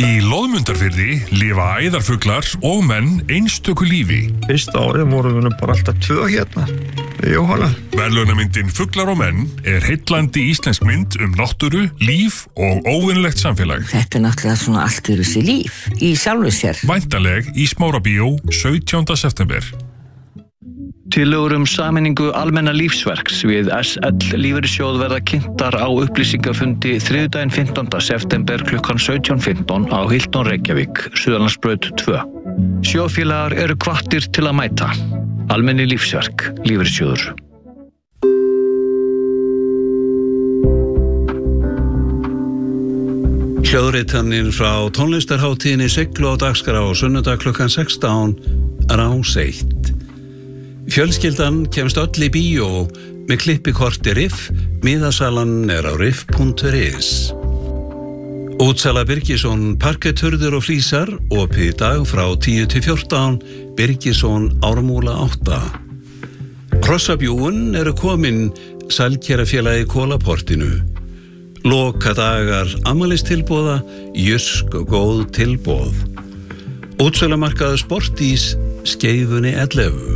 Í Loðmundarfirði lifa æðarfuglar og menn einstöku lífi. Fyrsta árið vorum við bara alltaf 2 hérna, Jóhanna. Verðlaunamyndin Fuglar og menn heillandi íslensk mynd náttúru, líf og óvinnlegt samfélag. Þetta náttúrulega svona allt þessi líf í sjálfu sér. Væntanleg í Smárabíó 17. september. Tillögur sameiningu almenna lífsverks við SL Lífeyrissjóð verða kynntar á upplýsingafundi þriðjudaginn 15. september klukkan 17:15 á Hilton Reykjavík, Suðurlandsbraut 2. Sjóðfélagar eru hvattir til að mæta. Almenni lífsverk, Lífeyrissjóður. Hljóðritanir frá tónlistarhátíðinni Siglu á dagskrá á sunnudag klukkan 16 Rás 1. Fjölskyldan kemst öll í bíó með klippikorti Riff, miðasalan á riff.is. Útsala Birgisson, parketthurðir og flísar, opið í dag frá 10 til 14, Birgisson Ármúla 8. Krossabjúin eru komin, sælkerafélagi Kólaportinu. Loka dagar afmælistilboða, jysk og góð tilboð. Útsalamarkaður Sportís, Skeifunni 11.